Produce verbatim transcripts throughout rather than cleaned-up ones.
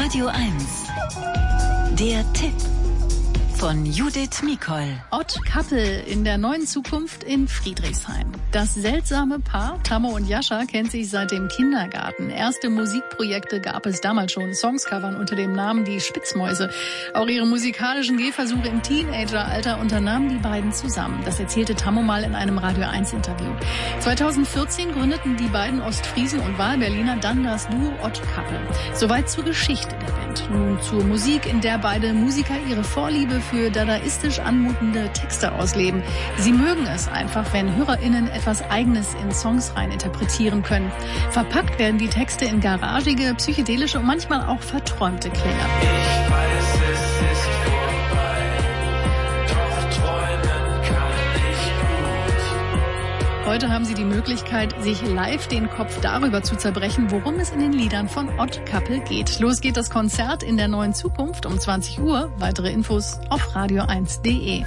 Radio eins. Der Tipp von Judith Mikol. Odd Couple in der neuen Zukunft in Friedrichshain. Das seltsame Paar, Tammo und Jascha, kennt sich seit dem Kindergarten. Erste Musikprojekte gab es damals schon. Songs covern unter dem Namen Die Spitzmäuse. Auch ihre musikalischen Gehversuche im Teenageralter unternahmen die beiden zusammen. Das erzählte Tammo mal in einem Radio eins Interview. zweitausendvierzehn gründeten die beiden Ostfriesen und Wahlberliner dann das Duo Odd Couple. Soweit zur Geschichte der Band. Nun zur Musik, in der beide Musiker ihre Vorliebe für dadaistisch anmutende Texte ausleben. Sie mögen es einfach, wenn HörerInnen etwas Eigenes in Songs rein interpretieren können. Verpackt werden die Texte in garagige, psychedelische und manchmal auch verträumte Klänge. Ich weiß, es ist vorbei, doch träumen kann ich gut. Heute haben Sie die Möglichkeit, sich live den Kopf darüber zu zerbrechen, worum es in den Liedern von Odd Couple geht. Los geht das Konzert in der neuen Zukunft um zwanzig Uhr. Weitere Infos auf radio eins punkt de.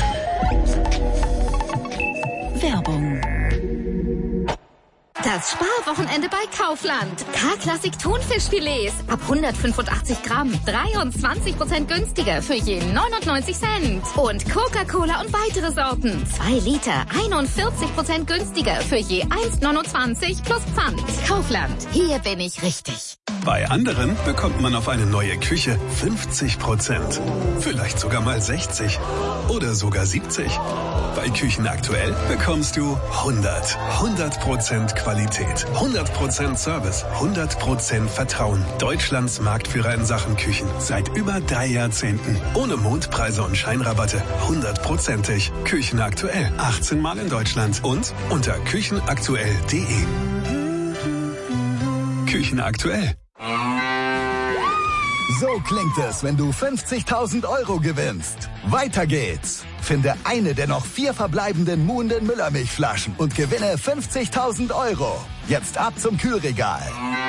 Werbung. Das Sparwochenende bei Kaufland. K-Klassik Thunfischfilets ab hundertfünfundachtzig Gramm. dreiundzwanzig Prozent günstiger für je neunundneunzig Cent. Und Coca-Cola und weitere Sorten. zwei Liter, einundvierzig Prozent günstiger für je eins neunundzwanzig plus Pfand. Kaufland. Hier bin ich richtig. Bei anderen bekommt man auf eine neue Küche fünfzig Prozent. Vielleicht sogar mal sechzig. Oder sogar siebzig. Bei Küchen aktuell bekommst du hundert. hundert Prozent Qualität, hundert Prozent Service, hundert Prozent Vertrauen. Deutschlands Marktführer in Sachen Küchen. Seit über drei Jahrzehnten. Ohne Mondpreise und Scheinrabatte. hundertprozentig. Küchen aktuell. achtzehn Mal in Deutschland. Und unter küchenaktuell punkt de. Küchen aktuell. So klingt es, wenn du fünfzigtausend Euro gewinnst. Weiter geht's. Finde eine der noch vier verbleibenden Muhnden Müllermilchflaschen und gewinne fünfzigtausend Euro. Jetzt ab zum Kühlregal.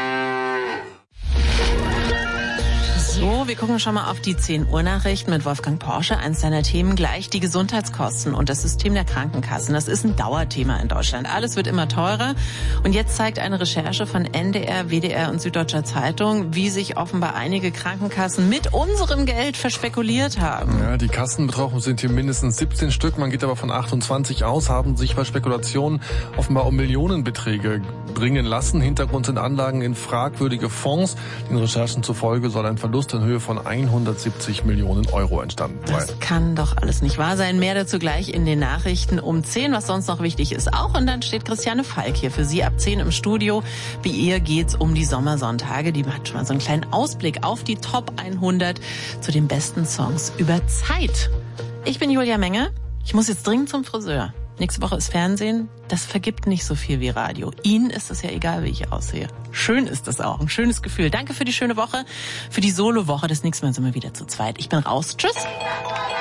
So, wir gucken schon mal auf die zehn Uhr Nachrichten mit Wolfgang Porsche. Eins seiner Themen gleich die Gesundheitskosten und das System der Krankenkassen. Das ist ein Dauerthema in Deutschland. Alles wird immer teurer. Und jetzt zeigt eine Recherche von N D R, W D R und Süddeutscher Zeitung, wie sich offenbar einige Krankenkassen mit unserem Geld verspekuliert haben. Ja, die Kassen betroffen sind hier mindestens siebzehn Stück. Man geht aber von achtundzwanzig aus, haben sich bei Spekulationen offenbar um Millionenbeträge bringen lassen. Hintergrund sind Anlagen in fragwürdige Fonds. Den Recherchen zufolge soll ein Verlust in Höhe von hundertsiebzig Millionen Euro entstanden sein. Das kann doch alles nicht wahr sein. Mehr dazu gleich in den Nachrichten um zehn, was sonst noch wichtig ist auch. Und dann steht Christiane Falk hier für Sie ab zehn im Studio. Wie ihr geht's um die Sommersonntage. Die macht schon mal so einen kleinen Ausblick auf die Top hundert zu den besten Songs über Zeit. Ich bin Julia Menge. Ich muss jetzt dringend zum Friseur. Nächste Woche ist Fernsehen. Das vergibt nicht so viel wie Radio. Ihnen ist es ja egal, wie ich aussehe. Schön ist das auch. Ein schönes Gefühl. Danke für die schöne Woche, für die Solo-Woche. Das nächste Mal sind wir wieder zu zweit. Ich bin raus. Tschüss.